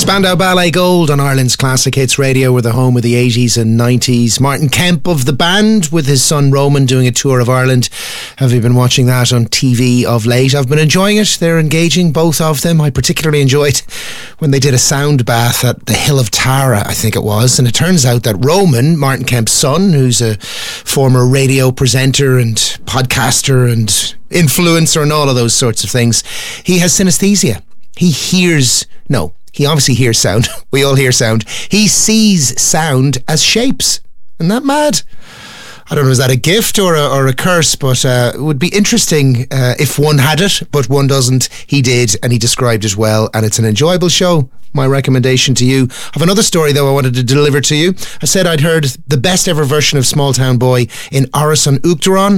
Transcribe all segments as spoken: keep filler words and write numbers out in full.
Spandau Ballet Gold on Ireland's Classic Hits Radio. We're the home of the eighties and nineties. Martin Kemp of the band with his son Roman doing a tour of Ireland. Have you been watching that on T V of late? I've been enjoying it. They're engaging, both of them. I particularly enjoyed when they did a sound bath at the Hill of Tara, I think it was. And it turns out that Roman, Martin Kemp's son, who's a former radio presenter and podcaster and influencer and all of those sorts of things, he has synesthesia. He hears, no, he obviously hears sound. We all hear sound. He sees sound as shapes. Isn't that mad? I don't know, is that a gift or a, or a curse? But uh, it would be interesting uh, if one had it, but one doesn't. He did, and he described it well, and it's an enjoyable show. My recommendation to you. I have another story, though, I wanted to deliver to you. I said I'd heard the best ever version of Small Town Boy in Áras an Uachtaráin,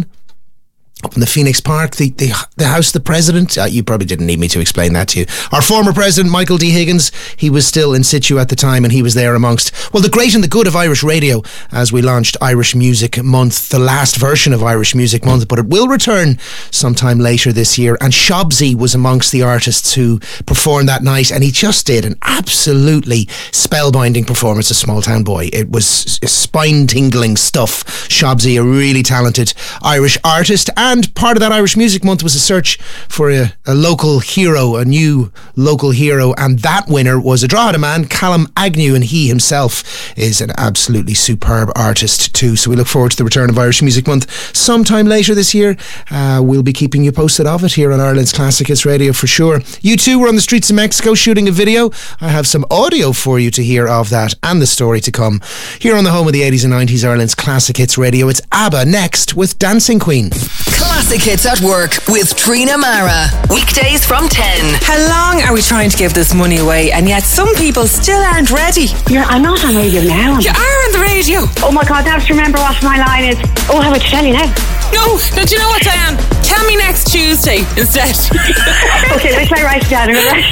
up in the Phoenix Park, the, the, the House of the President. Uh, you probably didn't need me to explain that to you. Our former President, Michael D. Higgins, he was still in situ at the time, and he was there amongst, well, the great and the good of Irish radio as we launched Irish Music Month, the last version of Irish Music Month, but it will return sometime later this year. And Shobsy was amongst the artists who performed that night, and he just did an absolutely spellbinding performance of Small Town Boy. It was spine-tingling stuff. Shobsy, a really talented Irish artist. And part of that Irish Music Month was a search for a, a local hero, a new local hero, and that winner was a Drogheda man, Callum Agnew, and he himself is an absolutely superb artist too. So we look forward to the return of Irish Music Month sometime later this year. Uh, we'll be keeping you posted of it here on Ireland's Classic Hits Radio for sure. You too were on the streets of Mexico shooting a video. I have some audio for you to hear of that and the story to come here on the home of the eighties and nineties, Ireland's Classic Hits Radio. It's ABBA next with Dancing Queen. Classic Hits at Work with Trina Mara. Weekdays from ten. How long are we trying to give this money away, and yet some people still aren't ready? Yeah, I'm not on radio now. You are on the radio. Oh my God, now I have to remember what my line is. Oh, how about to tell you now? No, no, do you know what, Diane? Tell me next Tuesday instead. Okay, let's try write it down.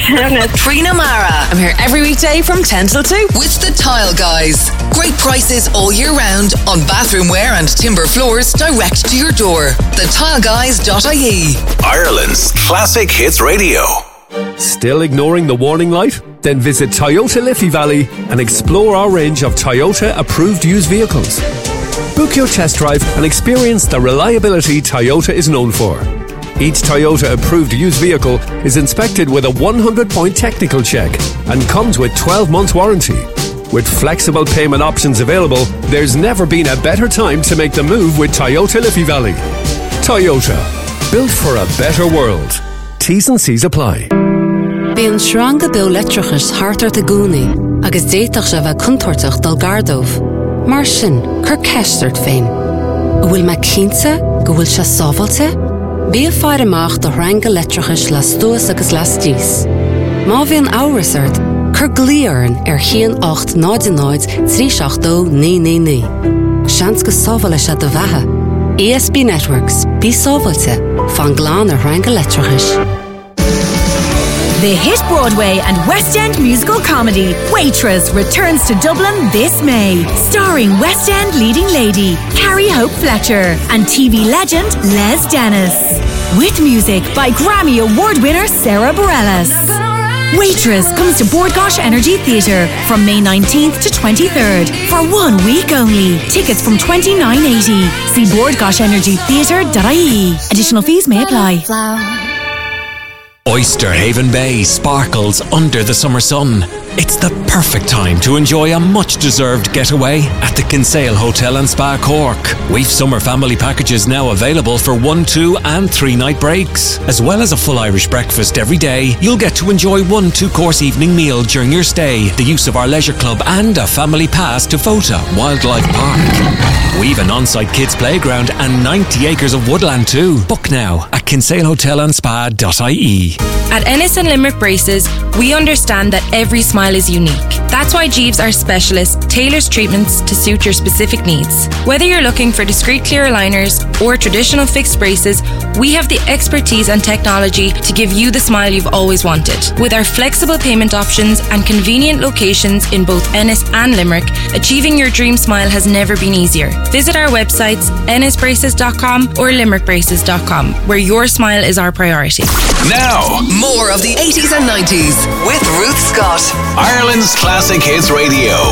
Trina Mara. I'm here every weekday from ten till two. With the Tile Guys. Great prices all year round on bathroom wear and timber floors direct to your door. the tile guys dot I E. Ireland's Classic Hits Radio. Still ignoring the warning light? Then visit Toyota Liffey Valley and explore our range of Toyota approved used vehicles. Book your test drive and experience the reliability Toyota is known for. Each Toyota approved used vehicle is inspected with a one hundred point technical check and comes with twelve months warranty. With flexible payment options available, there's never been a better time to make the move with Toyota Liffey Valley. Toyota, built for a better world. T's and C's apply. Bíonn sranga bio letrachas hartar de gúnaí agus déitach se bheith contortach dul gardómh. Mar sin, cur ceistart féin. A bhfuil me cínte go bhfuil se sábhailte? Bí a fear amach do ranga letrachas las duas agus las díos. Má bhíonn áras ort, cur glíoran ar chéan ocht náid náid trí seach dó ní ní ní. Seans go sábhaile se do bheithe. E S B Networks, bí sábhailte, fan glán a ranga letrachas. The hit Broadway and West End musical comedy Waitress returns to Dublin this May, starring West End leading lady Carrie Hope Fletcher and T V legend Les Dennis, with music by Grammy Award winner Sarah Bareilles. Waitress comes to Bord Gáis Energy Theatre from May nineteenth to twenty-third for one week only. Tickets from twenty-nine eighty. See bord gáis energy theatre dot I E. Additional fees may apply. Oyster Haven Bay sparkles under the summer sun. It's the perfect time to enjoy a much-deserved getaway at the Kinsale Hotel and Spa Cork. We've summer family packages now available for one, two and three night breaks. As well as a full Irish breakfast every day, you'll get to enjoy one two-course evening meal during your stay, the use of our leisure club and a family pass to Fota Wildlife Park. We've an on-site kids playground and ninety acres of woodland too. Book now at kinsale hotel and spa dot I E. At Ennis and Limerick Braces, we understand that every smile is unique. That's why Jeeves, our specialist, tailors treatments to suit your specific needs. Whether you're looking for discreet clear aligners or traditional fixed braces, we have the expertise and technology to give you the smile you've always wanted. With our flexible payment options and convenient locations in both Ennis and Limerick, achieving your dream smile has never been easier. Visit our websites ennis braces dot com or limerick braces dot com, where your smile is our priority. Now, more of the eighties and nineties with Ruth Scott. Ireland's Classic Hits Radio.